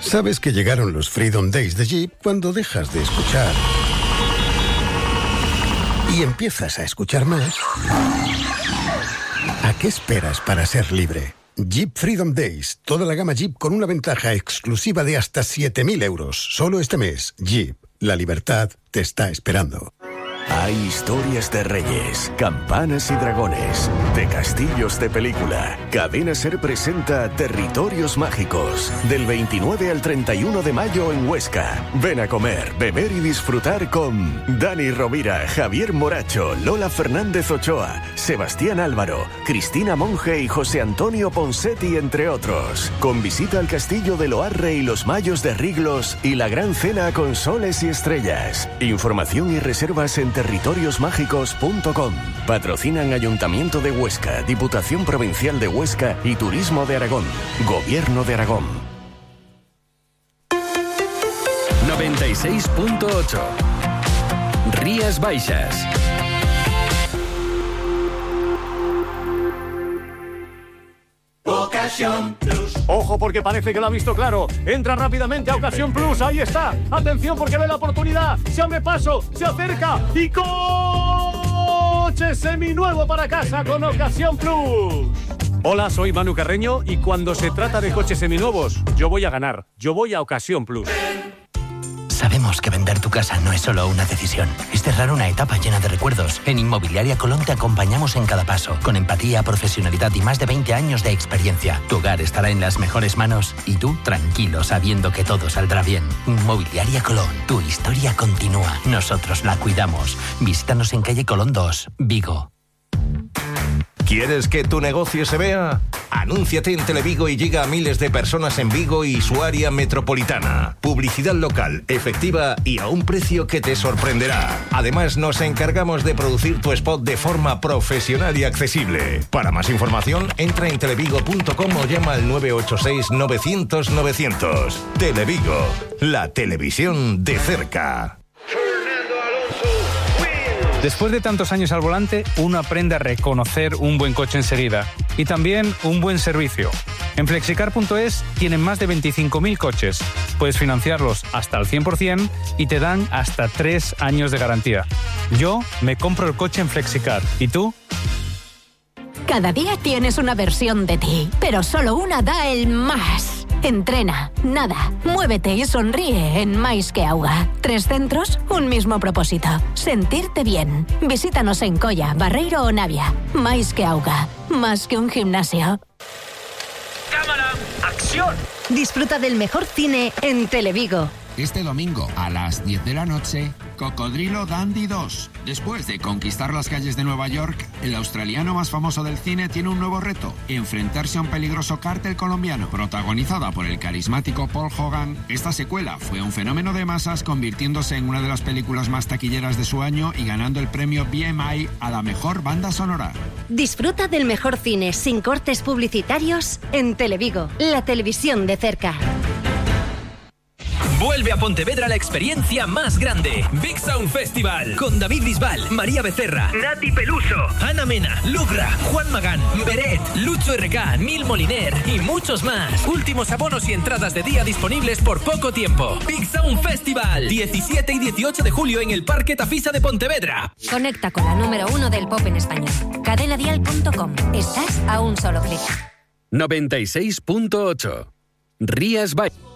Sabes que llegaron los Freedom Days de Jeep cuando dejas de escuchar y empiezas a escuchar más. ¿A qué esperas para ser libre? Jeep Freedom Days. Toda la gama Jeep con una ventaja exclusiva de hasta 7.000 euros. Solo este mes. Jeep. La libertad te está esperando. Hay historias de reyes, campanas y dragones, de castillos de película. Cadena Ser presenta Territorios Mágicos, del 29 al 31 de mayo en Huesca. Ven a comer, beber y disfrutar con Dani Rovira, Javier Moracho, Lola Fernández Ochoa, Sebastián Álvaro, Cristina Monge y José Antonio Ponsetti, entre otros. Con visita al castillo de Loarre y los Mayos de Riglos y la gran cena con soles y estrellas. Información y reservas en territoriosmágicos.com. Patrocinan Ayuntamiento de Huesca, Diputación Provincial de Huesca y Turismo de Aragón. Gobierno de Aragón. 96.8 Rías Baixas. Ocasión Plus. Ojo, porque parece que lo ha visto claro. Entra rápidamente a Ocasión Plus. Ahí está. Atención, porque ve la oportunidad. Se abre paso, se acerca y coche seminuevo para casa con Ocasión Plus. Hola, soy Manu Carreño y cuando se trata de coches seminuevos, yo voy a ganar. Yo voy a Ocasión Plus. Sabemos que vender tu casa no es solo una decisión, es cerrar una etapa llena de recuerdos. En Inmobiliaria Colón te acompañamos en cada paso, con empatía, profesionalidad y más de 20 años de experiencia. Tu hogar estará en las mejores manos y tú tranquilo sabiendo que todo saldrá bien. Inmobiliaria Colón, tu historia continúa, nosotros la cuidamos. Visítanos en calle Colón 2, Vigo. ¿Quieres que tu negocio se vea? Anúnciate en Televigo y llega a miles de personas en Vigo y su área metropolitana. Publicidad local, efectiva y a un precio que te sorprenderá. Además, nos encargamos de producir tu spot de forma profesional y accesible. Para más información, entra en televigo.com o llama al 986 900 900. Televigo, la televisión de cerca. Después de tantos años al volante, uno aprende a reconocer un buen coche enseguida y también un buen servicio. En Flexicar.es tienen más de 25.000 coches. Puedes financiarlos hasta el 100% y te dan hasta 3 años de garantía. Yo me compro el coche en Flexicar. ¿Y tú? Cada día tienes una versión de ti, pero solo una da el más. Entrena, nada, muévete y sonríe en Mais que Auga. 3 centros, un mismo propósito. Sentirte bien. Visítanos en Colla, Barreiro o Navia. Mais que Auga. Más que un gimnasio. ¡Cámara! ¡Acción! Disfruta del mejor cine en Televigo. Este domingo a las 10 de la noche, Cocodrilo Dandy 2. Después de conquistar las calles de Nueva York, el australiano más famoso del cine tiene un nuevo reto: enfrentarse a un peligroso cártel colombiano. Protagonizada por el carismático Paul Hogan, esta secuela fue un fenómeno de masas, convirtiéndose en una de las películas más taquilleras de su año y ganando el premio BMI a la mejor banda sonora. Disfruta del mejor cine sin cortes publicitarios en Televigo, la televisión de cerca. Vuelve a Pontevedra la experiencia más grande. Big Sound Festival. Con David Bisbal, María Becerra, Nati Peluso, Ana Mena, Lugra, Juan Magán, Beret, Lucho RK, Nil Moliner y muchos más. Últimos abonos y entradas de día disponibles por poco tiempo. Big Sound Festival. 17 y 18 de julio en el Parque Tafisa de Pontevedra. Conecta con la número 1 del pop en español. Cadenadial.com. Estás a un solo clic. 96.8 Rías Baixas.